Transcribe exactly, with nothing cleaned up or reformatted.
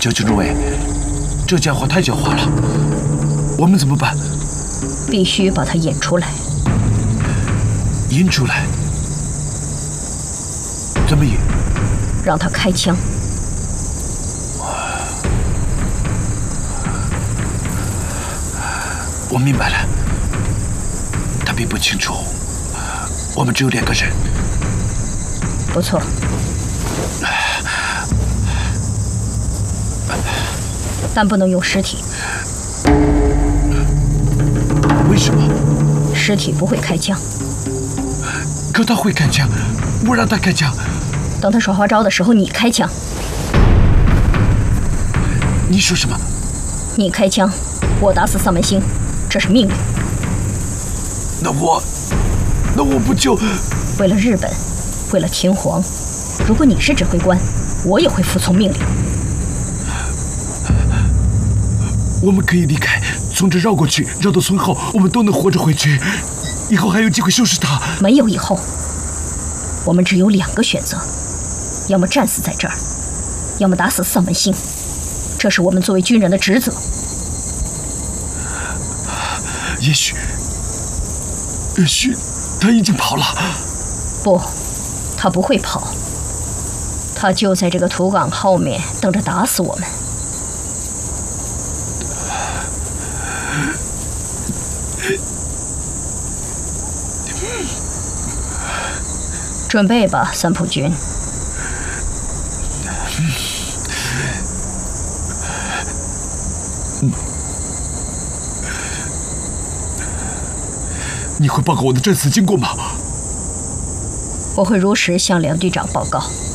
将军诸位，这家伙太狡猾了，我们怎么办？ 必须把他引出来。 引出来？怎么引？ 让他开枪。 我明白了，他并不清楚，我们只有两个人。 不错。但不能用尸体。 为什么？ 尸体不会开枪。 可他会开枪，我让他开枪。 等他耍花招的时候，你开枪。 你说什么？ 你开枪，我打死丧门星，这是命令。 那我，那我不就…… 为了日本，为了天皇，如果你是指挥官，我也会服从命令。 我们可以离开，从这绕过去，绕到村后，我们都能活着回去。以后还有机会收拾他。 没有以后，我们只有两个选择：要么战死在这儿，要么打死丧门星。这是我们作为军人的职责。 也许，也许他已经跑了。 不，他不会跑。他就在这个土岗后面，等着打死我们。准备吧，三浦君。 你会报告我的战死经过吗？ 我会如实向梁队长报告。